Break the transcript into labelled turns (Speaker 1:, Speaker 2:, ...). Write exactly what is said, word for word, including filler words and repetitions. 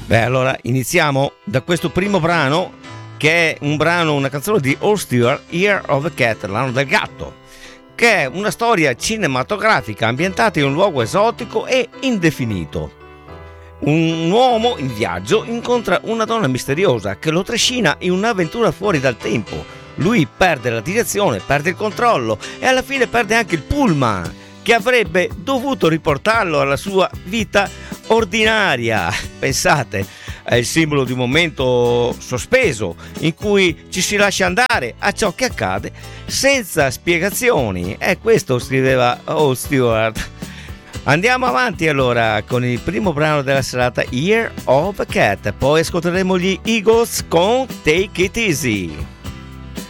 Speaker 1: Beh, allora iniziamo da questo primo brano, che è un brano, una canzone di All Stewart, Year of the Cat, l'anno del gatto, che è una storia cinematografica ambientata in un luogo esotico e indefinito. Un uomo in viaggio incontra una donna misteriosa che lo trascina in un'avventura fuori dal tempo. Lui perde la direzione, perde il controllo e alla fine perde anche il pullman che avrebbe dovuto riportarlo alla sua vita ordinaria. Pensate, è il simbolo di un momento sospeso in cui ci si lascia andare a ciò che accade senza spiegazioni. E questo scriveva All Stewart. Andiamo avanti allora con il primo brano della serata, Year of a Cat, poi ascolteremo gli Eagles con Take It Easy.